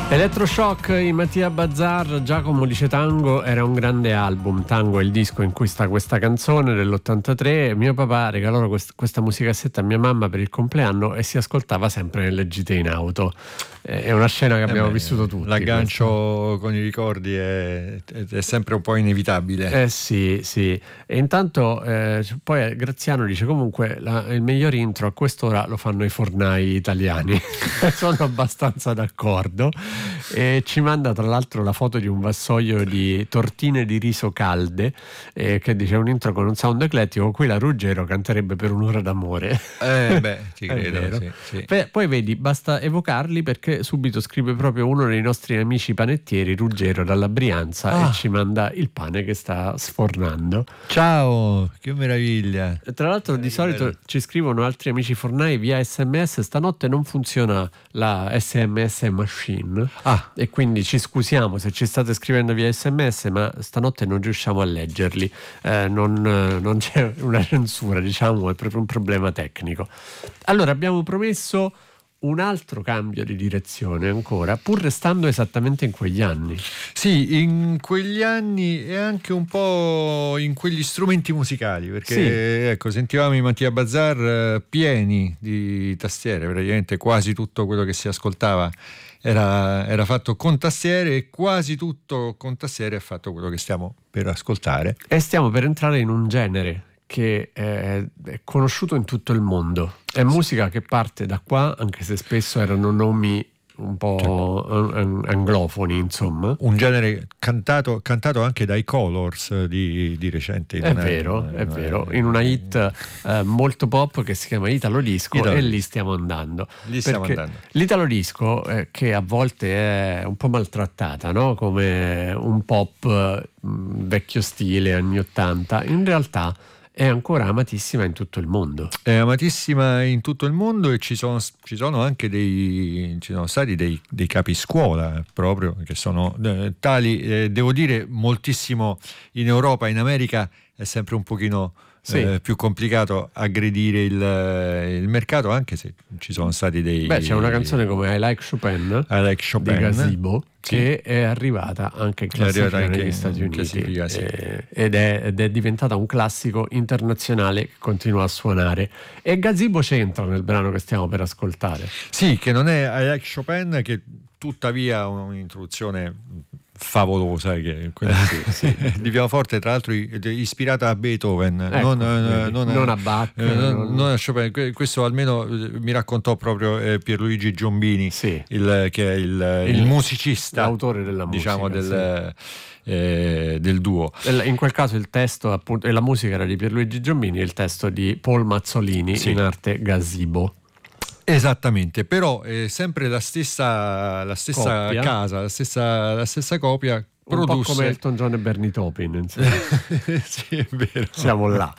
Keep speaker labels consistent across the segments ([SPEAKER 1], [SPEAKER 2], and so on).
[SPEAKER 1] Electroshock in Mattia Bazar. Giacomo dice Tango era un grande album. Tango è il disco in cui sta questa canzone dell'83. Mio papà regalò questa musicassetta a mia mamma per il compleanno e si ascoltava sempre nelle gite in auto. È una scena che abbiamo vissuto tutti.
[SPEAKER 2] L'aggancio con i ricordi è sempre un po' inevitabile.
[SPEAKER 1] Sì. E intanto poi Graziano dice comunque il miglior intro a quest'ora lo fanno i fornai italiani. Sono abbastanza d'accordo. E ci manda tra l'altro la foto di un vassoio di tortine di riso calde, che dice un intro con un sound eclettico. Qui la Ruggero canterebbe per un'ora d'amore.
[SPEAKER 2] Ti credo. Sì.
[SPEAKER 1] Poi vedi, basta evocarli perché subito scrive proprio uno dei nostri amici panettieri, Ruggero dalla Brianza, e ci manda il pane che sta sfornando.
[SPEAKER 2] Ciao, che meraviglia.
[SPEAKER 1] Tra l'altro di solito ci scrivono altri amici fornai via SMS. Stanotte non funziona la SMS machine, e quindi ci scusiamo se ci state scrivendo via SMS, ma stanotte non riusciamo a leggerli. Non c'è una censura, diciamo, è proprio un problema tecnico. Allora abbiamo promesso un altro cambio di direzione ancora, pur restando esattamente in quegli anni.
[SPEAKER 2] Sì, in quegli anni e anche un po' in quegli strumenti musicali, perché ecco, sentivamo i Mattia Bazar pieni di tastiere, praticamente quasi tutto quello che si ascoltava era fatto con tastiere, e quasi tutto con tastiere è fatto quello che stiamo per ascoltare.
[SPEAKER 1] E stiamo per entrare in un genere che è conosciuto in tutto il mondo. È musica che parte da qua, anche se spesso erano nomi un po' anglofoni, insomma.
[SPEAKER 2] Un genere cantato anche dai Colors di recente.
[SPEAKER 1] È vero. In una hit molto pop che si chiama Italo Disco, e lì stiamo andando. L'Italo Disco, che a volte è un po' maltrattata, no? Come un pop vecchio stile, anni 80, in realtà è ancora amatissima in tutto il mondo.
[SPEAKER 2] È amatissima in tutto il mondo, e ci sono stati dei capiscuola proprio, che sono tali, devo dire, moltissimo in Europa. In America è sempre un pochino più complicato aggredire il mercato, anche se ci sono stati dei...
[SPEAKER 1] c'è una canzone come I Like Chopin di Gazebo, che è arrivata anche in classifica negli Stati Uniti, ed è diventata un classico internazionale che continua a suonare. E Gazebo c'entra nel brano che stiamo per ascoltare.
[SPEAKER 2] Sì, che non è I Like Chopin, che tuttavia ha un'introduzione favolosa, che di pianoforte, tra l'altro ispirata a Beethoven, non
[SPEAKER 1] a Bach,
[SPEAKER 2] non a Chopin. Questo almeno mi raccontò proprio Pierluigi Giombini, che è il musicista,
[SPEAKER 1] l'autore della musica,
[SPEAKER 2] diciamo, del duo.
[SPEAKER 1] In quel caso il testo, appunto, e la musica era di Pierluigi Giombini, e il testo di Paul Mazzolini, in arte Gazebo.
[SPEAKER 2] Esattamente, però sempre la stessa
[SPEAKER 1] Coppia.
[SPEAKER 2] casa, la stessa copia produsse...
[SPEAKER 1] Un po' come Elton John e Bernie Taupin,
[SPEAKER 2] sì, è vero.
[SPEAKER 1] Siamo là.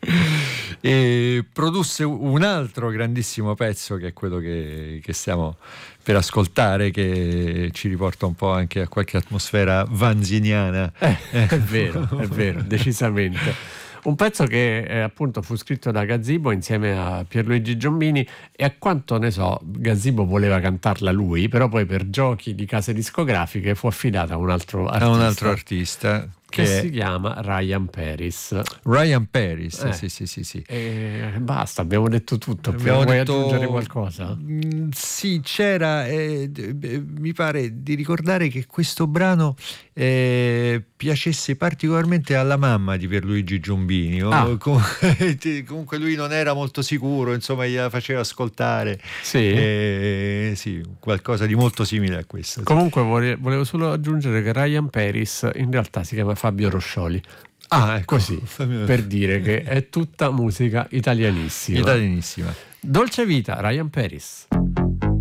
[SPEAKER 2] E produsse un altro grandissimo pezzo, che è quello che stiamo per ascoltare, che ci riporta un po' anche a qualche atmosfera vanziniana.
[SPEAKER 1] È vero, decisamente. Un pezzo che appunto fu scritto da Gazebo insieme a Pierluigi Giombini, e a quanto ne so Gazebo voleva cantarla lui, però poi per giochi di case discografiche fu affidata a un altro
[SPEAKER 2] artista
[SPEAKER 1] che si chiama Ryan Paris.
[SPEAKER 2] Sì.
[SPEAKER 1] E basta, abbiamo detto tutto. Vuoi aggiungere qualcosa?
[SPEAKER 2] Sì, c'era, mi pare di ricordare che questo brano piacesse particolarmente alla mamma di Pierluigi Giombini. Comunque lui non era molto sicuro, insomma, gliela faceva ascoltare. Sì, qualcosa di molto simile a questo.
[SPEAKER 1] Comunque volevo solo aggiungere che Ryan Paris in realtà si chiama Fabio Roscioli. Così, per dire che è tutta musica italianissima.
[SPEAKER 2] Italianissima.
[SPEAKER 1] Dolce Vita, Ryan Paris.